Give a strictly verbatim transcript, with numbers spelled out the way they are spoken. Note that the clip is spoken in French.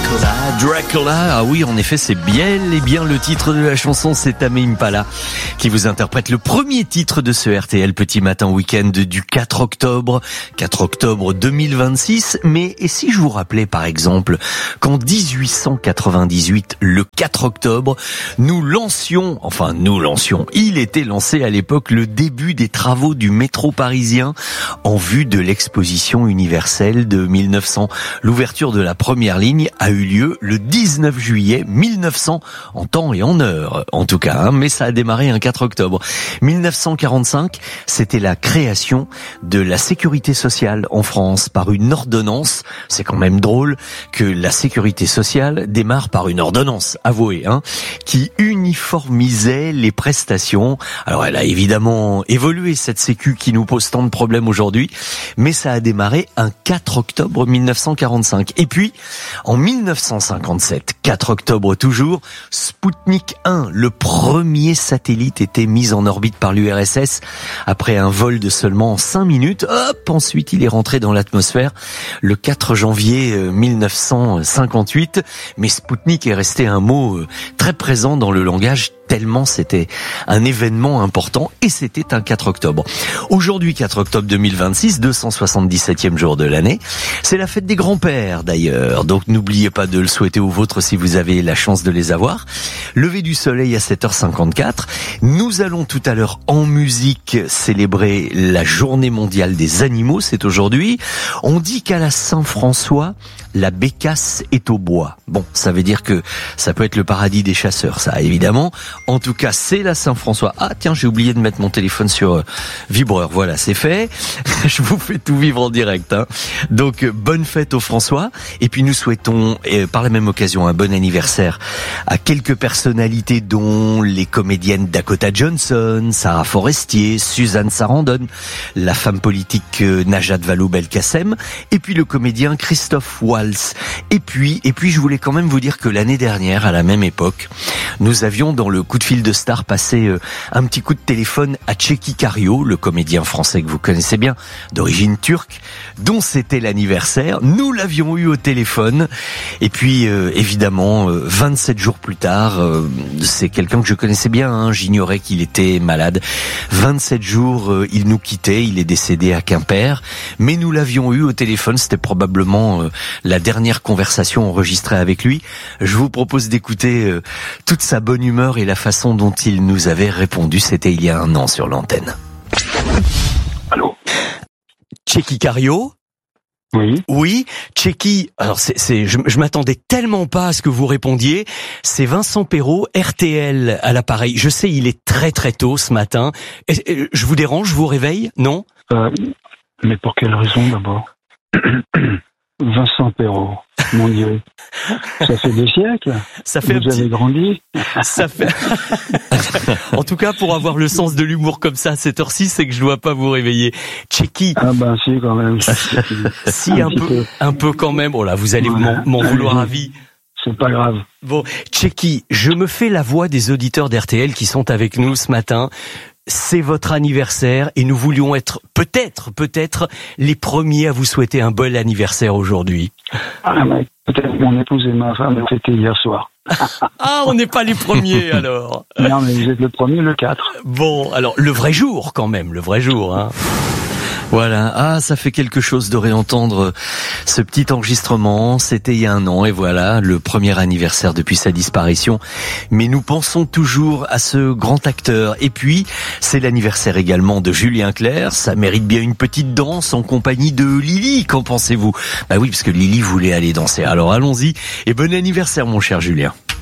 Dracula, Dracula, ah oui, en effet, c'est bien et bien le titre de la chanson, c'est Tame Impala qui vous interprète le premier titre de ce R T L Petit Matin Week-end du quatre octobre, quatre octobre deux mille vingt-six. Mais et si je vous rappelais par exemple qu'en dix-huit cent quatre-vingt-dix-huit, le quatre octobre, nous lancions, enfin nous lancions, il était lancé à l'époque le début des travaux du métro parisien en vue de l'exposition universelle de mille neuf cents. L'ouverture de la première ligne a eu lieu le dix-neuf juillet mille neuf cents, en temps et en heure en tout cas, hein, mais ça a démarré un quatre octobre. mille neuf cent quarante-cinq, c'était la création de la sécurité sociale en France par une ordonnance. C'est quand même drôle que la sécurité sociale démarre par une ordonnance, avouez, hein, qui uniformisait les prestations. Alors elle a évidemment évolué, cette sécu qui nous pose tant de problèmes aujourd'hui, mais ça a démarré un quatre octobre mille neuf cent quarante-cinq. Et puis, en mille neuf cent cinquante-sept, quatre octobre toujours, Sputnik un, le premier satellite, était mis en orbite par l'U R S S après un vol de seulement cinq minutes. Hop, ensuite il est rentré dans l'atmosphère le quatre janvier mille neuf cent cinquante-huit. Mais Sputnik est resté un mot très présent dans le langage, tellement c'était un événement important, et c'était un quatre octobre. Aujourd'hui, quatre octobre deux mille vingt-six, deux cent soixante-dix-septième jour de l'année. C'est la fête des grands-pères d'ailleurs, donc n'oubliez pas de le souhaiter aux vôtres si vous avez la chance de les avoir. Lever du soleil à sept heures cinquante-quatre. Nous allons tout à l'heure en musique célébrer la journée mondiale des animaux, c'est aujourd'hui. On dit qu'à la Saint-François, la bécasse est au bois. Bon, ça veut dire que ça peut être le paradis des chasseurs, ça évidemment. En tout cas, c'est la Saint-François. Ah tiens, j'ai oublié de mettre mon téléphone sur euh, vibreur. Voilà, c'est fait. Je vous fais tout vivre en direct, hein. Donc, euh, bonne fête aux François. Et puis, nous souhaitons, euh, par la même occasion, un bon anniversaire à quelques personnalités, dont les comédiennes Dakota Johnson, Sarah Forestier, Suzanne Sarandon, la femme politique euh, Najat Vallaud-Belkacem, et puis le comédien Christophe Waltz. Et puis, et puis, je voulais quand même vous dire que l'année dernière, à la même époque, nous avions dans le coup de fil de star passé euh, un petit coup de téléphone à Tchéky Karyo, le comédien français que vous connaissez bien, d'origine turque, dont c'était l'anniversaire. Nous l'avions eu au téléphone. Et puis, euh, évidemment, euh, vingt-sept jours plus tard, euh, c'est quelqu'un que je connaissais bien, hein, j'ignorais qu'il était malade. vingt-sept jours, euh, il nous quittait, il est décédé à Quimper. Mais nous l'avions eu au téléphone, c'était probablement euh, la dernière conversation enregistrée avec lui. Je vous propose d'écouter euh, toute sa bonne humeur et la façon dont il nous avait répondu. C'était il y a un an sur l'antenne. Allô ? Tchéky Karyo ? Oui. Oui, Tchéky. Alors c'est, c'est, je, je m'attendais tellement pas à ce que vous répondiez. C'est Vincent Perrault, R T L à l'appareil. Je sais, il est très très tôt ce matin. Et, et, je vous dérange, je vous réveille, non ? euh, Mais pour quelle raison d'abord ? Vincent Perrault, mon Dieu, ça fait des siècles. Ça fait Vous un petit... avez grandi. Ça fait. En tout cas, pour avoir le sens de l'humour comme ça à cette heure-ci, c'est que je dois pas vous réveiller. Tchéky. Ah ben si quand même. Si un, un peu, peu, un peu quand même. Oh là, vous allez ouais. m'en, m'en vouloir à vie. C'est pas grave. Bon, Tchéky, je me fais la voix des auditeurs d'R T L qui sont avec nous ce matin. C'est votre anniversaire et nous voulions être peut-être, peut-être les premiers à vous souhaiter un bon anniversaire aujourd'hui. Ah, mais peut-être mon épouse et ma femme ont fêté hier soir. Ah, on n'est pas les premiers alors. Non, mais vous êtes le premier, le quatre. Bon, alors le vrai jour quand même, le vrai jour, hein. Voilà, ah, ça fait quelque chose de réentendre ce petit enregistrement. C'était il y a un an et voilà, le premier anniversaire depuis sa disparition. Mais nous pensons toujours à ce grand acteur. Et puis, c'est l'anniversaire également de Julien Clerc. Ça mérite bien une petite danse en compagnie de Lily. Qu'en pensez-vous ? Bah oui, parce que Lily voulait aller danser. Alors allons-y et bon anniversaire mon cher Julien.